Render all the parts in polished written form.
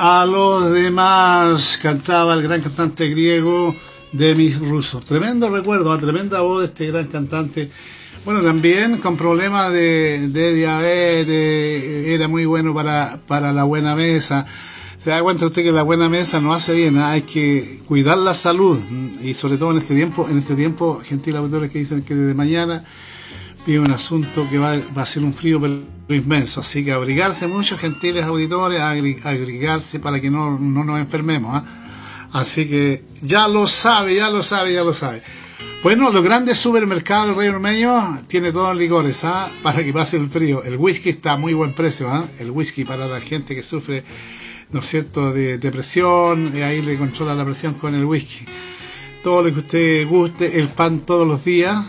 a los demás, cantaba el gran cantante griego Demis Roussos. Tremendo recuerdo, tremenda voz de este gran cantante. Bueno, también con problemas de diabetes, era muy bueno para la buena mesa. Se da cuenta usted que la buena mesa no hace bien, ¿eh? Hay que cuidar la salud, y sobre todo en este tiempo, gentiles auditores que dicen que desde mañana viene un asunto que va a ser un frío pero inmenso, así que abrigarse mucho, gentiles auditores, abrigarse para que no nos enfermemos, ¿eh? Así que ya lo sabe. Bueno, los grandes supermercados del Rey Ormeño tiene todos los licores, ¿ah? Para que pase el frío. El whisky está a muy buen precio, ¿ah? El whisky para la gente que sufre, ¿no es cierto?, de depresión, ahí le controla la presión con el whisky. Todo lo que usted guste, el pan todos los días,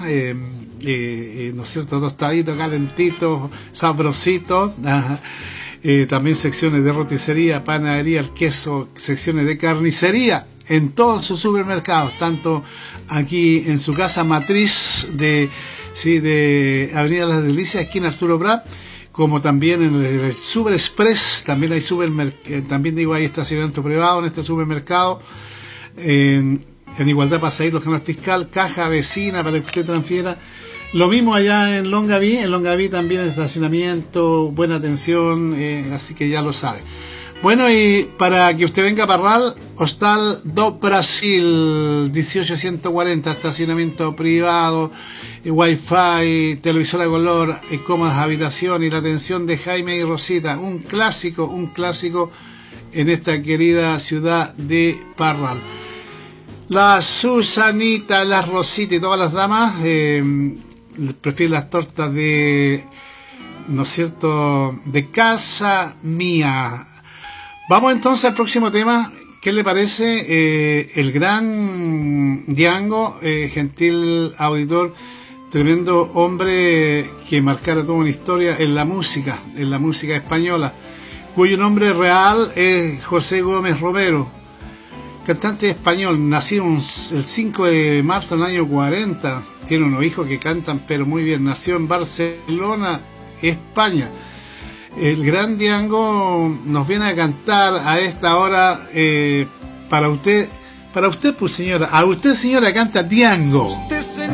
¿no es cierto?, tostadito, calentito, sabrosito. También secciones de roticería, panadería, el queso, secciones de carnicería en todos sus supermercados, tanto aquí en su casa matriz de Avenida Las Delicias, esquina Arturo Prat, como también en el Super Express. También hay hay estacionamiento privado en este supermercado, en igualdad para salir los canales fiscal, caja vecina para que usted transfiera. Lo mismo allá en Longaví también el estacionamiento, buena atención, así que ya lo sabe. Bueno, y para que usted venga a Parral, Hostal do Brasil, 18140, estacionamiento privado, wifi, televisor a color, cómodas habitaciones y la atención de Jaime y Rosita. Un clásico en esta querida ciudad de Parral. La Susanita, la Rosita y todas las damas prefieren las tortas de, ¿no es cierto?, de Casa Mía. Vamos entonces al próximo tema. ¿Qué le parece? El gran Diango, gentil auditor, tremendo hombre que marcara toda una historia en la música española, cuyo nombre real es José Gómez Romero, cantante español, nacido el 5 de marzo del año 40, tiene unos hijos que cantan pero muy bien, nació en Barcelona, España. El gran Diango nos viene a cantar a esta hora, para usted pues señora, a usted señora canta Diango.